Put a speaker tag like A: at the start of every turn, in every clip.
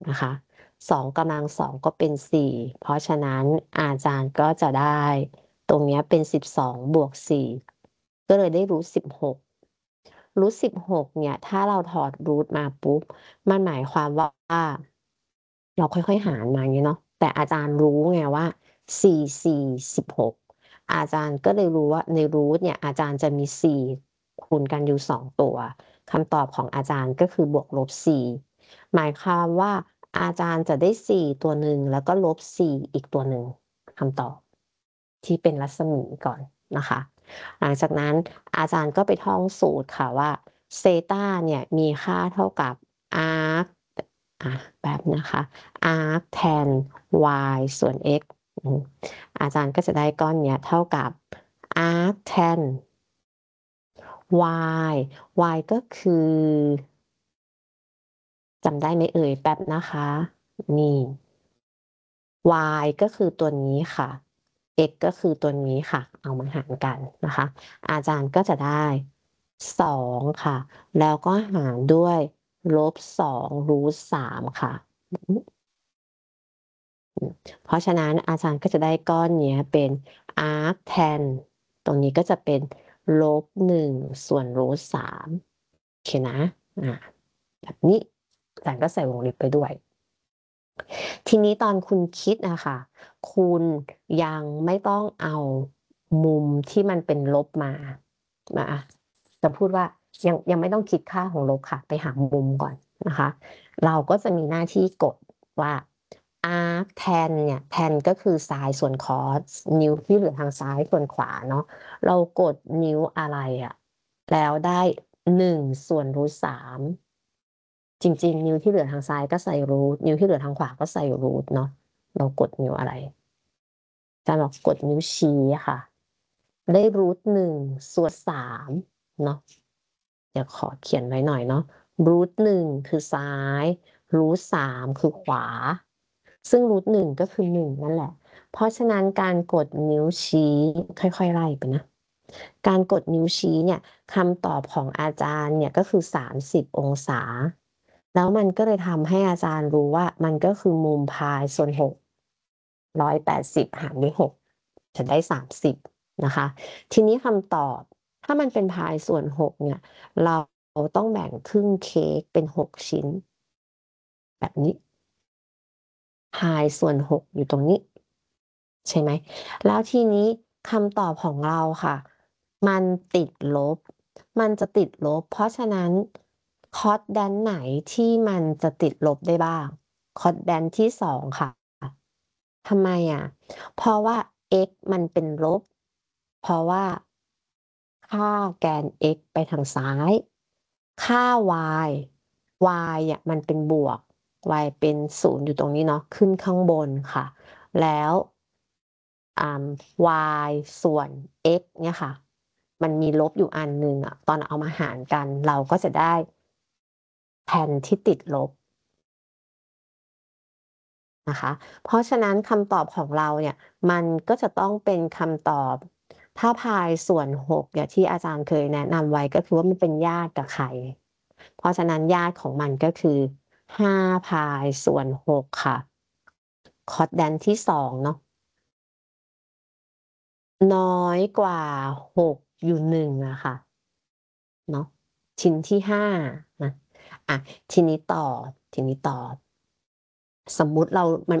A: นะคะ2กำลัง2ก็เป็น4เพราะฉะนั้นอาจารย์ก็จะได้ตรงนี้เป็น12บวก4ก็เลยได้รูท16รูท16เนี่ยถ้าเราถอดรูทมาปุ๊บมันหมายความว่าเราค่อยๆหารมาอย่างนี้เนาะแต่อาจารย์รู้ไงว่า4 4 16อาจารย์ก็เลยรู้ว่าในรูทเนี่ยอาจารย์จะมี4คูณกันอยู่2ตัวคำตอบของอาจารย์ก็คือบวกลบ4หมายความว่าอาจารย์จะได้4ตัวหนึ่งแล้วก็ลบ4อีกตัวหนึ่งคำตอบที่เป็นรัศมีก่อนนะคะหลังจากนั้นอาจารย์ก็ไปท่องสูตรค่ะว่าเซตาเนี่ยมีค่าเท่ากับ arc แบบนะคะ arc tan y ส่วน x อาจารย์ก็จะได้ก้อนเนี้ยเท่ากับ arc tan y y ก็คือจำได้ไหมเอ่ยแป๊บนะคะนี่ y ก็คือตัวนี้ค่ะ x ก็คือตัวนี้ค่ะเอามาหารกันนะคะอาจารย์ก็จะได้2ค่ะแล้วก็หารด้วยลบ2รูท3ค่ะเพราะฉะนั้นอาจารย์ก็จะได้ก้อนนี้เป็น arc tan ตรงนี้ก็จะเป็นลบ1ส่วนรูท3โอเคนะแบบนี้อาจารย์ก็ใส่วงเล็บไปด้วยทีนี้ตอนคุณคิดนะคะคุณยังไม่ต้องเอามุมที่มันเป็นลบมาจะพูดว่ายังไม่ต้องคิดค่าของลบค่ะไปหามุมก่อนนะคะเราก็จะมีหน้าที่กดว่า arc tan เนี่ย tan ก็คือซ้ายส่วน cos นิ้วที่เหลือทางซ้ายส่วนขวาเนาะเรากดนิ้วอะไรแล้วได้1ส่วนรูท3จริงๆนิ้วที่เหลือทางซ้ายก็ใส่รูทนิ้วที่เหลือทางขวาก็ใส่รูทเนาะเรากดนิ้วอะไรอาจารย์บอกกดนิ้วชี้ค่ะได้รูท1ส่วน3เนาะเดี๋ยวขอเขียนไว้หน่อยเนาะรูท1คือซ้ายรูท3คือขวาซึ่งรูท1ก็คือ1นั่นแหละเพราะฉะนั้นการกดนิ้วชี้ค่อยๆไล่ไปนะการกดนิ้วชี้เนี่ยคำตอบของอาจารย์เนี่ยก็คือ30องศาแล้วมันก็เลยทำให้อาจารย์รู้ว่ามันก็คือมุมพายส่วน6 180หารด้วย6จะได้30นะคะทีนี้คำตอบถ้ามันเป็นพายส่วน6เนี่ยเราต้องแบ่งครึ่งเค้กเป็น6ชิ้นแบบนี้พายส่วน6อยู่ตรงนี้ใช่ไหมแล้วทีนี้คำตอบของเราค่ะมันติดลบมันจะติดลบเพราะฉะนั้นคอสแดนไหนที่มันจะติดลบได้บ้างคอสแดนที่2ค่ะทำไมเพราะว่า x มันเป็นลบเพราะว่าค่าแกน x ไปทางซ้ายค่า yมันเป็นบวก y เป็น0อยู่ตรงนี้เนาะขึ้นข้างบนค่ะแล้วy ส่วน x เนี่ยค่ะมันมีลบอยู่อันหนึ่งตอนเอามาหารกันเราก็จะได้แทนที่ติดลบนะคะเพราะฉะนั้นคำตอบของเราเนี่ยมันก็จะต้องเป็นคำตอบถ้าพายส่วน6อย่างที่อาจารย์เคยแนะนำไว้ก็คือว่ามันเป็นญาติกับใครเพราะฉะนั้นญาติของมันก็คือ5พายส่วน6ค่ะคอสแดนที่2เนาะน้อยกว่า6อยู่1อะค่ะเนาะชิ้นที่5นะอ่ะทีนี้ต่อทีนี้ต่อสมมุติ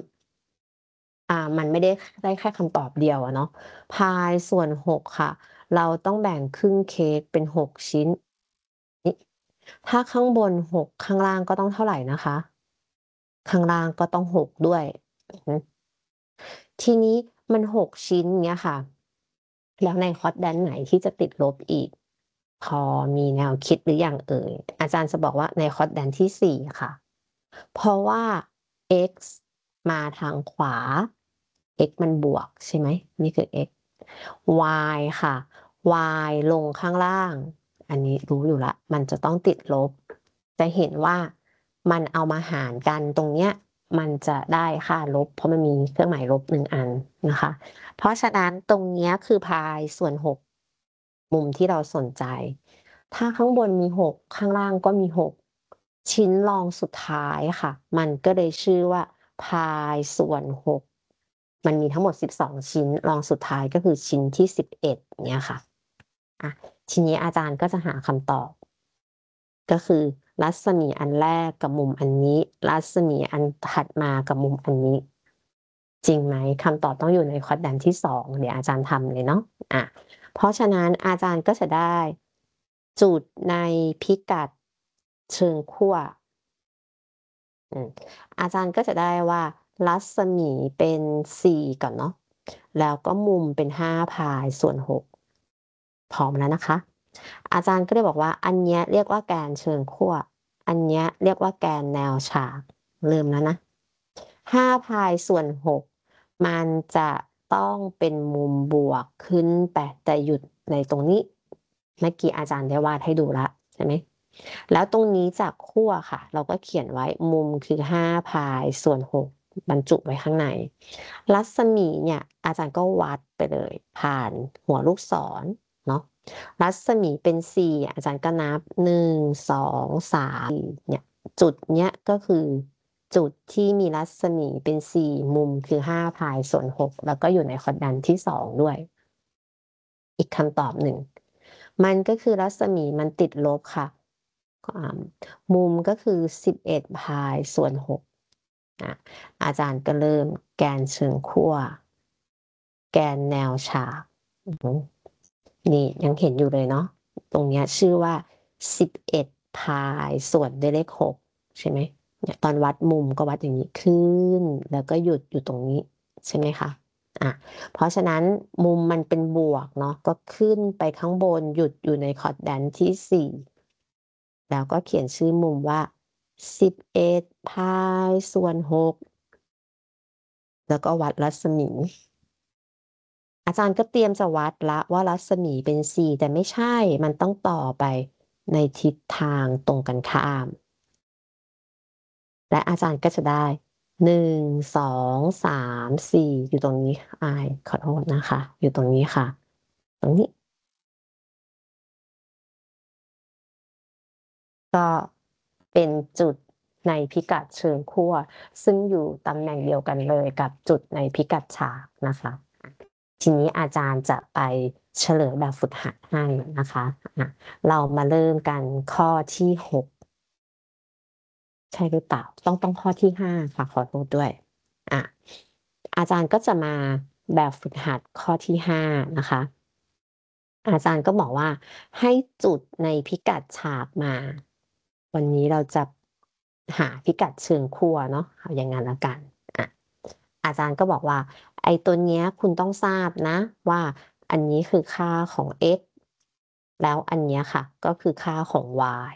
A: มันไม่ได้แค่คำตอบเดียวเนาะพายส่วน6ค่ะเราต้องแบ่งครึ่งเค้กเป็น6ชิ้นนี่ถ้าข้างบน6ข้างล่างก็ต้องเท่าไรนะคะข้างล่างก็ต้อง6ด้วยอือฮึทีนี้มัน6ชิ้นเงี้ยค่ะแล้วในคอร์สแดนไหนที่จะติดลบอีกพอมีแนวคิดหรือยังเอ่ยอาจารย์จะบอกว่าในคอร์สแดนที่4ค่ะเพราะว่า x มาทางขวา x มันบวกใช่ไหมนี่คือ x y ค่ะ y ลงข้างล่างอันนี้รู้อยู่แล้วมันจะต้องติดลบจะเห็นว่ามันเอามาหารกันตรงเนี้ยมันจะได้ค่าลบเพราะมันมีเครื่องหมายลบ1อันนะคะเพราะฉะนั้นตรงเนี้ยคือพายส่วน6มุมที่เราสนใจถ้าข้างบนมี6ข้างล่างก็มี6 ชิ้นรองสุดท้ายค่ะมันก็เลยชื่อว่าพายส่วน6มันมีทั้งหมด12ชิ้นรองสุดท้ายก็คือชิ้นที่11เนี่ยค่ะทีนี้อาจารย์ก็จะหาคำตอบก็คือรัศมีอันแรกกับมุมอันนี้รัศมีอันถัดมากับมุมอันนี้จริงไหมคำตอบต้องอยู่ในควอดแรนต์ที่2เดี๋ยวอาจารย์ทำเลยเนาะเพราะฉะนั้นอาจารย์ก็จะได้จุดในพิกัดเชิงขั้วอาจารย์ก็จะได้ว่ารัศมีเป็น4ก่อนเนาะแล้วก็มุมเป็น5พายส่วน6พร้อมแล้วนะคะอาจารย์ก็เลยบอกว่าอันเนี้ยเรียกว่าแกนเชิงขั้วอันเนี้ยเรียกว่าแกนแนวฉากเริ่มแล้วนะ5พายส่วน6มันจะต้องเป็นมุมบวกขึ้นแต่หยุดในตรงนี้เมื่อกี้อาจารย์ได้วาดให้ดูละใช่ไหมแล้วตรงนี้จากขั้วค่ะเราก็เขียนไว้มุมคือ5พายส่วน6บรรจุไว้ข้างในรัศมีเนี่ยอาจารย์ก็วัดไปเลยผ่านหัวลูกศรเนาะรัศมีเป็น4อาจารย์ก็นับ1 2 3เนี่ยจุดเนี้ยก็คือจุดที่มีรัศมีเป็น4มุมคือ5พายส่วน6แล้วก็อยู่ในควอดแรนต์ที่2ด้วยอีกคำตอบหนึ่งมันก็คือรัศมีมันติดลบค่ะมุมก็คือ11พายส่วน6อาจารย์ก็เริ่มแกนเชิงขั้วแกนแนวฉากนี่ยังเห็นอยู่เลยเนาะตรงนี้ชื่อว่า11พายส่วนด้วยเลข6ใช่ไหมเนี่ยตอนวัดมุมก็วัดอย่างนี้ขึ้นแล้วก็หยุดอยู่ตรงนี้ใช่ไหมคะเพราะฉะนั้นมุมมันเป็นบวกเนาะก็ขึ้นไปข้างบนหยุดอยู่ในควอดแรนต์ที่4แล้วก็เขียนชื่อมุมว่า11พายส่วน6แล้วก็วัดรัศมีอาจารย์ก็เตรียมจะวัดละว่ารัศมีเป็น4แต่ไม่ใช่มันต้องต่อไปในทิศทางตรงกันข้ามและอาจารย์ก็จะได้1 2 3 4อยู่ตรงนี้ขอโทษนะคะอยู่ตรงนี้ค่ะตรงนี้ก็เป็นจุดในพิกัดเชิงขั้วซึ่งอยู่ตำแหน่งเดียวกันเลยกับจุดในพิกัดฉากนะคะทีนี้อาจารย์จะไปเฉลยแบบฝึกหัดให้นะคะเรามาเริ่มกันข้อที่6ใช่หรือเปล่าต้องข้อที่5ค่ะขอโทษด้วยอาจารย์ก็จะมาแบบฝึกหัดข้อที่5นะคะอาจารย์ก็บอกว่าให้จุดในพิกัดฉากมาวันนี้เราจะหาพิกัดเชิงขั้วเนาะเอาอย่างนั้นละกันอาจารย์ก็บอกว่าไอ้ตัวเนี้ยคุณต้องทราบนะว่าอันนี้คือค่าของ x แล้วอันเนี้ยค่ะก็คือค่าของ y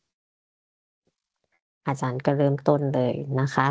A: อาจารย์ก็เริ่มต้นเลยนะคะ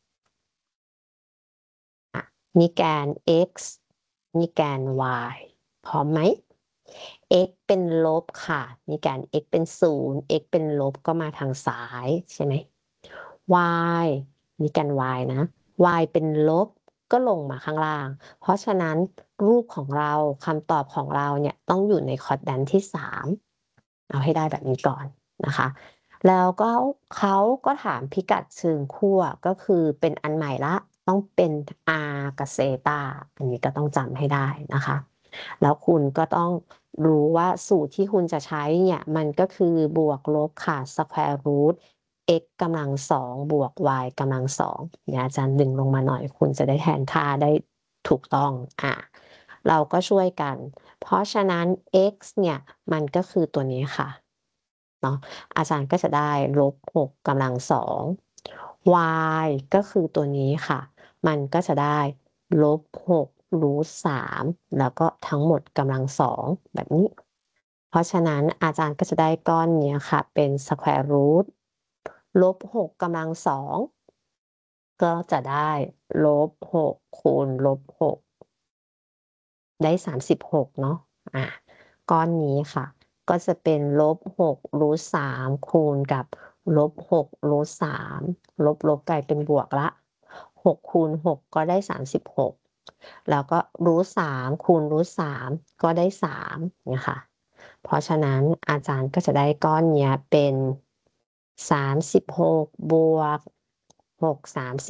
A: นี่แกน x นี่แกน y พร้อมไหม x เป็นลบค่ะนี่แกน x เป็น0 x เป็นลบก็มาทางซ้ายใช่ไหม y นี่แกน y นะ y เป็นลบก็ลงมาข้างล่าง เพราะฉะนั้นรูปของเราคำตอบของเราเนี่ยต้องอยู่ในควอดแรนต์ที่3เอาให้ได้แบบนี้ก่อนนะคะแล้วก็เขาก็ถามพิกัดเชิงขั้วก็คือเป็นอันใหม่ละต้องเป็น r กับเซตาอันนี้ก็ต้องจำให้ได้นะคะแล้วคุณก็ต้องรู้ว่าสูตรที่คุณจะใช้เนี่ยมันก็คือบวกลบค่ะ square root x กำลัง2บวก y กำลัง2เนี่ยอาจารย์ดึงลงมาหน่อยคุณจะได้แทนค่าได้ถูกต้องเราก็ช่วยกันเพราะฉะนั้น x เนี่ยมันก็คือตัวนี้ค่ะเนาะอาจารย์ก็จะได้ลบ6กำลัง2 y ก็คือตัวนี้ค่ะมันก็จะได้ลบ6รูท3แล้วก็ทั้งหมดกำลัง2แบบนี้เพราะฉะนั้นอาจารย์ก็จะได้ก้อนนี้ค่ะเป็น square root ลบ6กำลัง2ก็จะได้ลบ6คูณลบ6ได้36เนาะก้อนนี้ค่ะก็จะเป็นลบ6รูท3คูณกับลบ6รูท3ลบกลายเป็นบวกละ6คูณ6ก็ได้36แล้วก็รูท3คูณรูท3ก็ได้3เนี่ยค่ะเพราะฉะนั้นอาจารย์ก็จะได้ก้อนเนี้ยเป็น 36 บวก 6 30